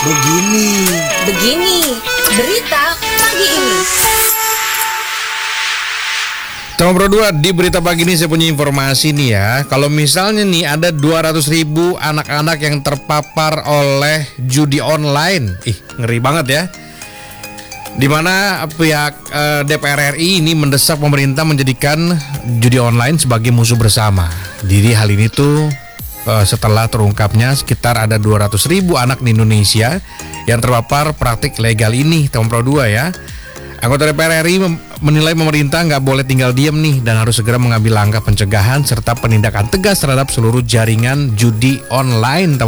Begini berita pagi ini. Teman Pro 2, di berita pagi ini saya punya informasi nih ya. Kalau misalnya nih ada 200.000 anak-anak yang terpapar oleh judi online. Ngeri banget ya. Dimana pihak DPR RI ini mendesak pemerintah menjadikan judi online sebagai musuh bersama. Jadi hal ini tuh setelah terungkapnya sekitar ada 200.000 anak di Indonesia yang terpapar praktik legal ini, teman Pro 2 ya. Anggota DPR RI menilai pemerintah nggak boleh tinggal diam nih dan harus segera mengambil langkah pencegahan serta penindakan tegas terhadap seluruh jaringan judi online.